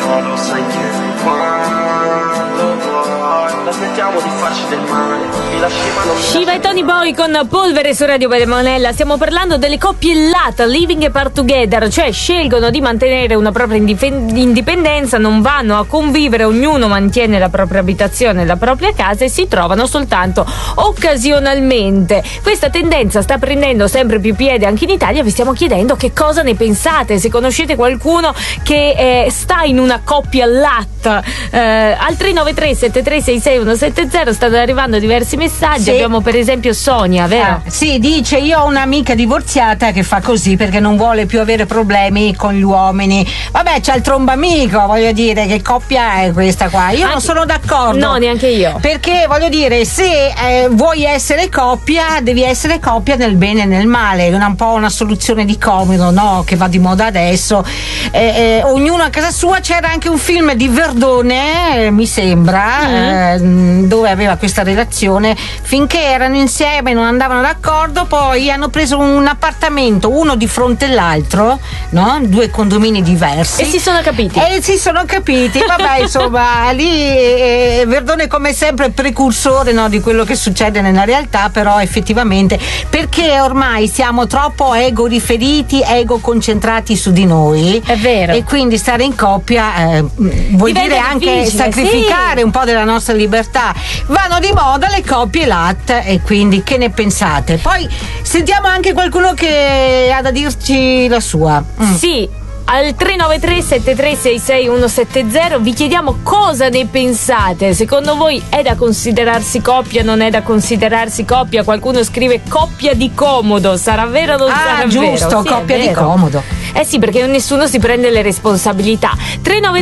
però lo sai che quando vuoi la smettiamo di farci del male, mi lasci ma non mi Shiva e Tony Boy con Polvere su Radio Benemonella. Stiamo parlando delle coppie LAT, living apart together, cioè scelgono di mantenere una propria indipendenza, non vanno a convivere, ognuno mantiene la propria abitazione, la propria casa e si trovano soltanto occasionalmente. Questa tendenza sta prendendo sempre più piede anche in Italia. Vi stiamo chiedendo che cosa ne pensate, se conoscete qualcuno che sta in una coppia LAT. Al 393 7366 170 stanno arrivando diversi messaggi. Sì. Abbiamo per esempio Sonia, vero? Sì, dice: io ho un'amica divorziata che fa così perché non vuole più avere problemi con gli uomini. Vabbè, c'è il trombamico, voglio dire, che coppia è questa qua? Io non sono d'accordo. No, neanche io. Perché voglio dire, se vuoi essere coppia, devi essere coppia nel bene e nel male. È un po' una soluzione di comodo, no? Che va di moda adesso. Ognuno a casa sua. C'era anche un film di Verdone, mi sembra, dove aveva questa relazione finché erano insieme, non andavano d'accordo, poi hanno preso un appartamento uno di fronte all'altro, no? Due condomini diversi E si sono capiti. Vabbè, insomma, lì Verdone come sempre precursore, no, di quello che succede nella realtà, però effettivamente, perché ormai siamo troppo ego riferiti, ego concentrati su di noi. È vero. E quindi stare in coppia vuol Diventa dire anche difficile, sacrificare un po' della nostra libertà. Vanno di moda le coppie LAT, e quindi che ne pensate? Poi sentiamo anche qualcuno che ha da dirci la sua. Sì, al 393 7366 170 vi chiediamo cosa ne pensate. Secondo voi è da considerarsi coppia, non è da considerarsi coppia? Qualcuno scrive coppia di comodo, sarà vero o non sarà vero? Giusto, Sì, coppia è di vero. comodo. Eh sì, perché nessuno si prende le responsabilità. 393